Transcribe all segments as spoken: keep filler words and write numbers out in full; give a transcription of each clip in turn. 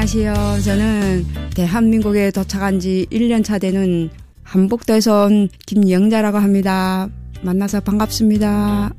안녕하세요. 저는 대한민국에 도착한 지 일 년 차 되는 한복도에서 온 김영자라고 합니다. 만나서 반갑습니다.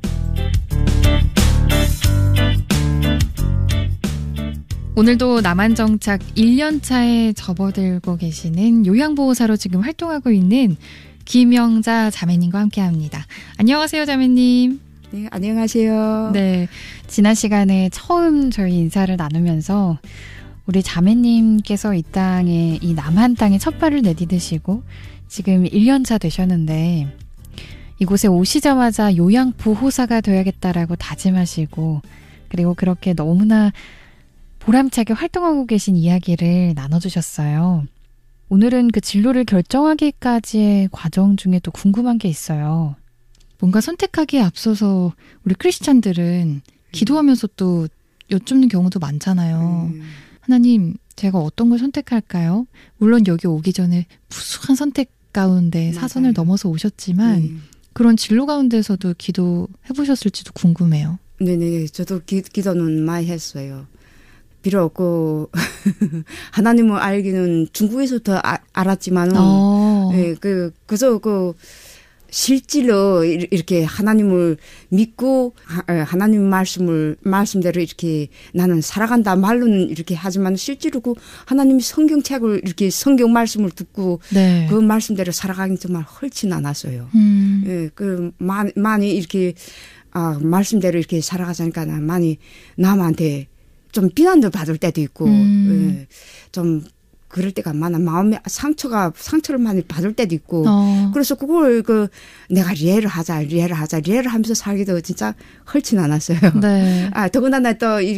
오늘도 남한정착 일 년 차에 접어들고 계시는 요양보호사로 지금 활동하고 있는 김영자 자매님과 함께합니다. 안녕하세요, 자매님. 네, 안녕하세요. 네, 지난 시간에 처음 저희 인사를 나누면서 우리 자매님께서 이 땅에, 이 남한 땅에 첫 발을 내디디시고 지금 일 년 차 되셨는데 이곳에 오시자마자 요양보호사가 되어야겠다라고 다짐하시고 그리고 그렇게 너무나 보람차게 활동하고 계신 이야기를 나눠주셨어요. 오늘은 그 진로를 결정하기까지의 과정 중에 또 궁금한 게 있어요. 뭔가 선택하기에 앞서서 우리 크리스찬들은 기도하면서 또 여쭙는 경우도 많잖아요. 음. 하나님, 제가 어떤 걸 선택할까요? 물론 여기 오기 전에 무수한 선택 가운데 사선을 맞아요. 넘어서 오셨지만 음. 그런 진로 가운데서도 기도해보셨을지도 궁금해요. 네네, 저도 기, 기도는 많이 했어요. 비록 그 하나님을 알기는 중국에서부터 아, 알았지만은, 어. 예, 그 그저 그 실제로 이렇게 하나님을 믿고 하나님 말씀을 말씀대로 이렇게 나는 살아간다 말로는 이렇게 하지만 실제로 그 하나님이 성경책을 이렇게 성경 말씀을 듣고 네. 그 말씀대로 살아가긴 정말 헐진 않았어요. 음. 예, 그 많이 많이 이렇게 아 말씀대로 이렇게 살아가자니까 많이 남한테 좀 비난도 받을 때도 있고, 음. 예, 좀 그럴 때가 많아. 마음에 상처가 상처를 많이 받을 때도 있고. 어. 그래서 그걸 그 내가 리해를 하자, 리해를 하자, 리해를 하면서 살기도 진짜 헐진 않았어요. 네. 아 더군다나 또 이